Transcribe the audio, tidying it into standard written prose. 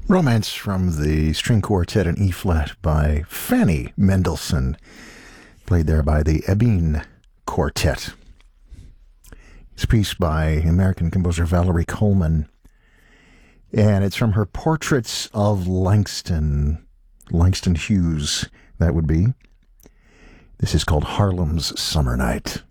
Romance from the string quartet in E-flat by Fanny Mendelssohn, played there by the Ebene Quartet. It's a piece by American composer Valerie Coleman, and it's from her Portraits of Langston Hughes, that would be. This is called Harlem's Summer Night.